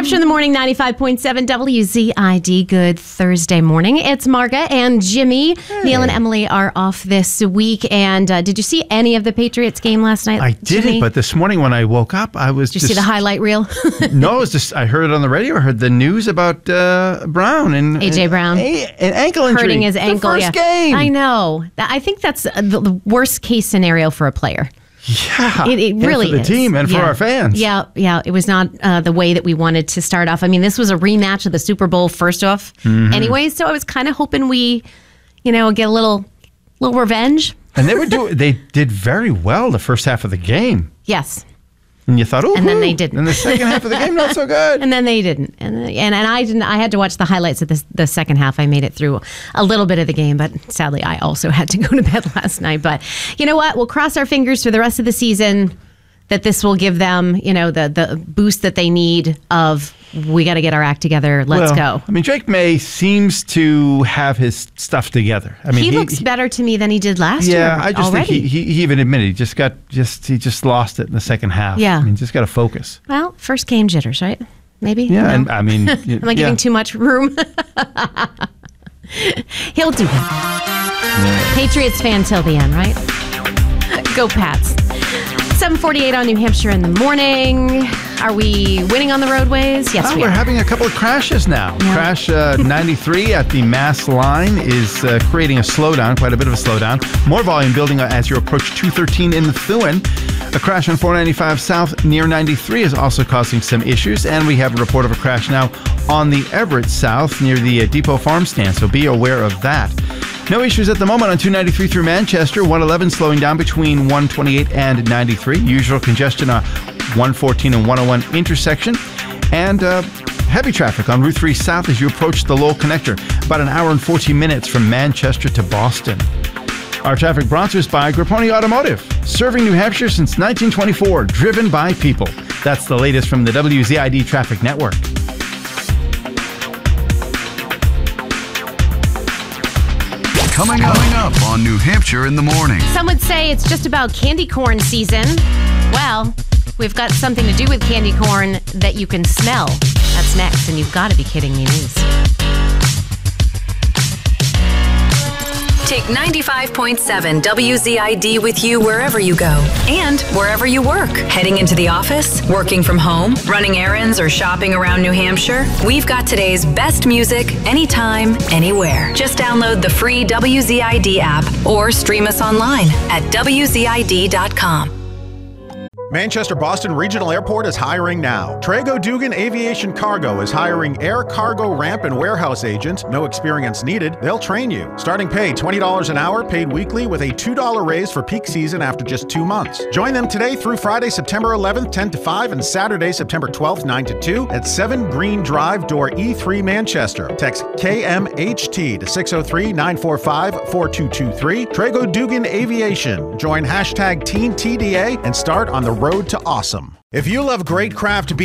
Hampshire in the morning, 95.7 WZID. Good Thursday morning. It's Marga and Jimmy. Hey. Neil and Emily are off this week. And did you see any of the Patriots game last night? I didn't, Jimmy? but this morning when I woke up, I was Did you see the highlight reel? No, it was just, I heard it on the radio. I heard the news about Brown and A.J. Brown. An ankle injury. Hurting his ankle. The first game. I know. I think that's the worst case scenario for a player. Yeah, it really is. For the team and for our fans. Yeah. It was not the way that we wanted to start off. I mean, this was a rematch of the Super Bowl first off anyway, so I was kind of hoping we, get a little revenge. And they did very well the first half of the game. Yes. And you thought, and then they didn't. And the second half of the game, not so good. And then they didn't. And I didn't. I had to watch the highlights of the second half. I made it through a little bit of the game, but sadly, I also had to go to bed last night. But you know what? We'll cross our fingers for the rest of the season that this will give them, the boost that they need of, we got to get our act together. Let's go. I mean, Drake May seems to have his stuff together. I mean, he looks better to me than he did last year. Yeah, I just already. think he even admitted he just lost it in the second half. Yeah. I mean, just got to focus. Well, first game jitters, right? Maybe. Yeah, No? and I mean, am I giving too much room? He'll do it. Yeah. Patriots fan till the end, right? Go Pats. 7:48 on New Hampshire in the morning. Are we winning on the roadways? Yes, we are. We're having a couple of crashes now. Yeah. Crash 93 at the Mass line is creating a slowdown, quite a bit of a slowdown. More volume building as you approach 213 in the Thuin. A crash on 495 South near 93 is also causing some issues. And we have a report of a crash now on the Everett South near the Depot Farm stand, so be aware of that. No issues at the moment on 293 through Manchester. 111 slowing down between 128 and 93. Usual congestion on 114 and 101 intersection. And heavy traffic on Route 3 South as you approach the Lowell Connector. About an hour and 14 minutes from Manchester to Boston. Our traffic brought to us by Grapponi Automotive. Serving New Hampshire since 1924. Driven by people. That's the latest from the WZID Traffic Network. Coming up on New Hampshire in the morning. Some would say it's just about candy corn season. Well, we've got something to do with candy corn that you can smell. That's next, and you've got to be kidding me news. Take 95.7 WZID with you wherever you go and wherever you work. Heading into the office, working from home, running errands, or shopping around New Hampshire, we've got today's best music anytime, anywhere. Just download the free WZID app or stream us online at WZID.com. Manchester Boston Regional Airport is hiring now. Trago Dugan Aviation Cargo is hiring air cargo ramp and warehouse agents. No experience needed. They'll train you. Starting pay $20 an hour, paid weekly with a $2 raise for peak season after just 2 months. Join them today through Friday, September 11th, 10 to 5, and Saturday, September 12th, 9 to 2 at 7 Green Drive, door E3, Manchester. Text KMHT to 603-945-4223. Trago Dugan Aviation. Join #TeenTDA and start on the road to awesome. If you love great craft beer,